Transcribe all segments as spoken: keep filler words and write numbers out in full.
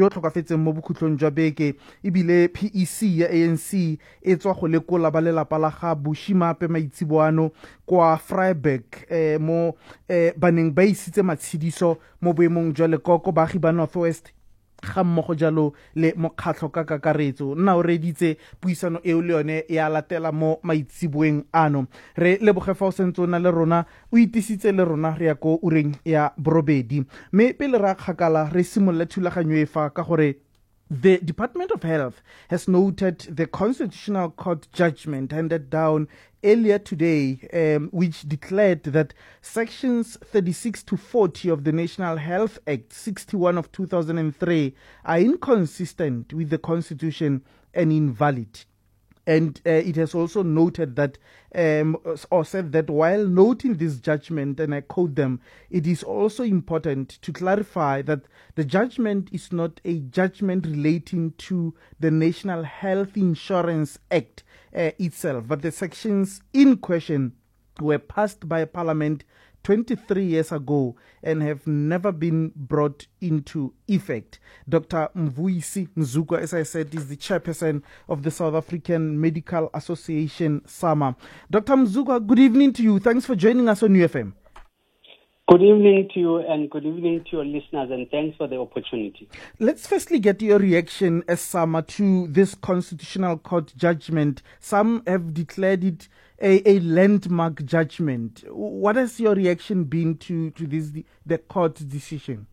yo tlhokafetseng mo bokhutlong jwa beke ebile P E C ya A N C e tswa go lekola ba lelapa la ga Bushimape maitsiboano kwa Vryburg eh, mo eh, baneng ba isitse matshediso mo boemong jwa lekoko baagi ba Northwest ga mmogo jalo le mokgatlho ka kakaretso. Nna o reditse puisano eo le yone ya latela mo maitsiboeng ano. Re leboge fa o sentse o na le rona o itisitse le rona re ya ko ureng ya borobedi. Me pele ra kgakala re simolle thulaganyo e fa ka gore the Department of Health has noted the Constitutional Court judgment handed down earlier today, um, which declared that sections thirty-six to forty of the National Health Act sixty-one of two thousand three are inconsistent with the Constitution and invalid. And uh, it has also noted that, um, or said that while noting this judgment, and I quote them, it is also important to clarify that the judgment is not a judgment relating to the National Health Insurance Act uh, itself, but the sections in question were passed by Parliament twenty-three years ago and have never been brought into effect. Doctor Mvuisi Mzukwa, as I said, is the chairperson of the South African Medical Association, SAMA. Doctor Mzukwa, good evening to you. Thanks for joining us on U F M. Good evening to you and good evening to your listeners, and thanks for the opportunity. Let's firstly get your reaction as SAMA to this Constitutional Court judgment. Some have declared it a, a landmark judgment. What has your reaction been to, to this the, the court's decision?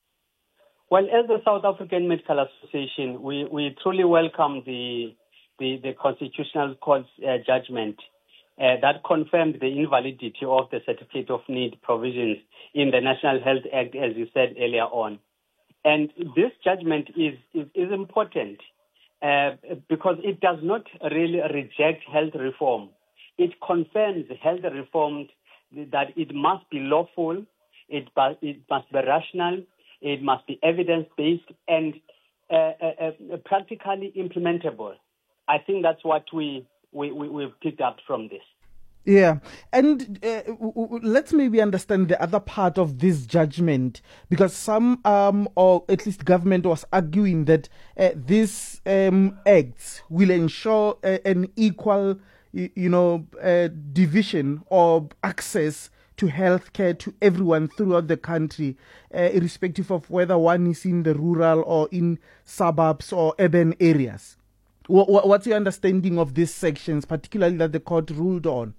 Well, as the South African Medical Association, we, we truly welcome the the, the Constitutional Court's uh, judgment uh, that confirmed the invalidity of the Certificate of Need provisions in the National Health Act, as you said earlier on. And this judgment is, is, is important uh, because it does not really reject health reform. It confirms health reform that it must be lawful, it, it must be rational, it must be evidence-based, and uh, uh, uh, practically implementable. I think that's what we, we, we, we've picked up from this. Yeah, and uh, w- w- let's maybe understand the other part of this judgment, because some, um, or at least government was arguing that uh, this um, act will ensure uh, an equal, you, you know, uh, division or access to healthcare to everyone throughout the country, uh, irrespective of whether one is in the rural or in suburbs or urban areas. W- w- what's your understanding of these sections, particularly that the court ruled on?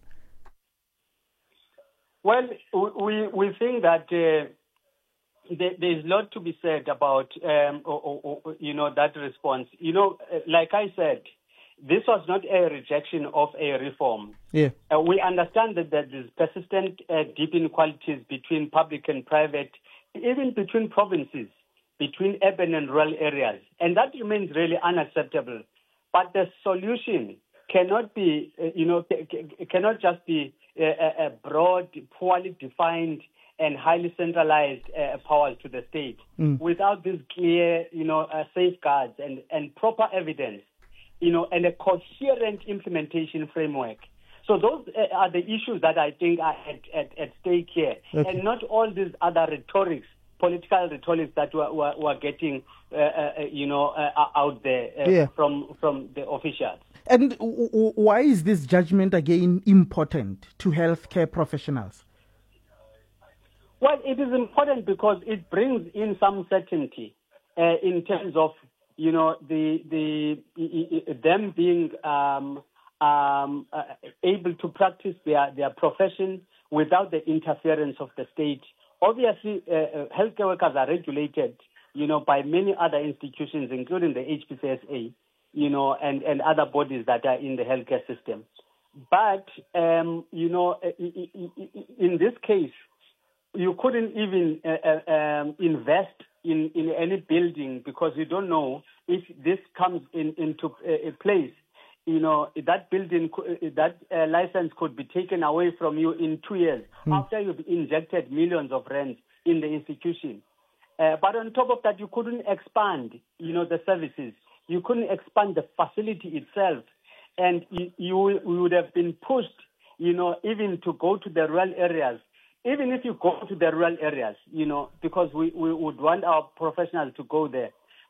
Well, we we think that uh, there, there's a lot to be said about um, or, or, or, you know that response. You know, like I said, this was not a rejection of a reform. Yeah, uh, we understand that there is persistent uh, deep inequalities between public and private, even between provinces, between urban and rural areas, and that remains really unacceptable. But the solution cannot be, uh, you know, c- c- cannot just be a, a broad, poorly defined and highly centralized uh, powers to the state mm. without these clear, you know, uh, safeguards and, and proper evidence, you know, and a coherent implementation framework. So those uh, are the issues that I think are at, at, at stake here, okay. And not all these other rhetorics, political rhetorics that we're, we're, we're getting, uh, uh, you know, uh, out there uh, yeah. from from the officials. And w- w- why is this judgment again important to healthcare professionals? Well, it is important because it brings in some certainty uh, in terms of, you know, the the them being um, um, uh, able to practice their, their profession without the interference of the state. Obviously, uh, healthcare workers are regulated, you know, by many other institutions, including the H P C S A, you know, and, and other bodies that are in the healthcare system. But, um, you know, in this case, you couldn't even uh, um, invest in, in any building because you don't know if this comes in, into a place. You know, that building, that uh, license could be taken away from you in two years mm. after you've injected millions of rands in the institution. Uh, but on top of that, you couldn't expand, you know, the services. You couldn't expand the facility itself. And you, you, you would have been pushed, you know, even to go to the rural areas. Even if you go to the rural areas, you know, because we, we would want our professionals to go there.